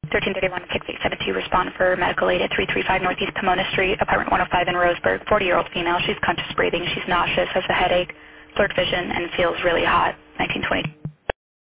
1331 Kickfeet 72, respond for medical aid at 335 Northeast Pomona Street, apartment 105 in Roseburg, 40-year-old female. She's conscious breathing, she's nauseous, has a headache, blurred vision, and feels really hot. 1920.